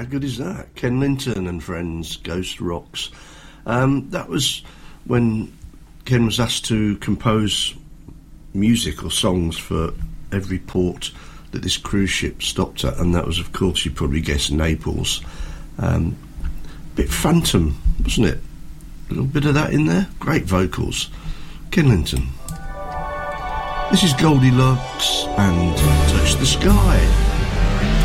How good is that? Ken Linton and Friends, Ghost Rocks. That was when Ken was asked to compose music or songs for every port that this cruise ship stopped at, and that was, of course, you probably guessed, Naples. Bit Phantom, wasn't it? A little bit of that in there. Great vocals. Ken Linton. This is Goldilocks and Touch the Sky.